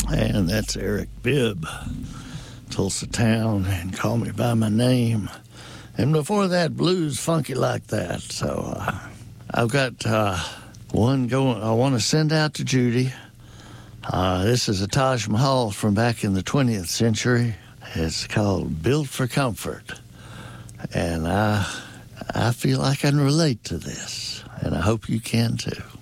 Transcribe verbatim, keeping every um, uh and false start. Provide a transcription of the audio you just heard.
And that's Eric Bibb, Tulsa Town, and Call Me By My Name. And before that, Blues Funky Like That. So uh, I've got uh, one going I want to send out to Judy. Uh, this is a Taj Mahal from back in the twentieth century. It's called Built for Comfort. And I, I feel I can relate to this, and I hope you can too.